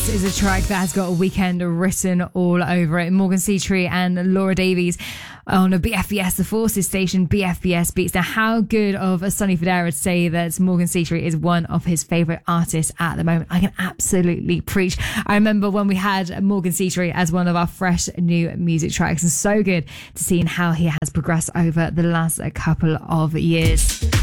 This is a track that has got a weekend written all over it. Morgan Seatree and Laura Davies on a BFBS, the Forces station, BFBS Beats. Now, how good of a Sonny Fodera to say that Morgan Seatree is one of his favourite artists at the moment. I can absolutely preach. I remember when we had Morgan Seatree as one of our fresh new music tracks, and so good to see how he has progressed over the last couple of years.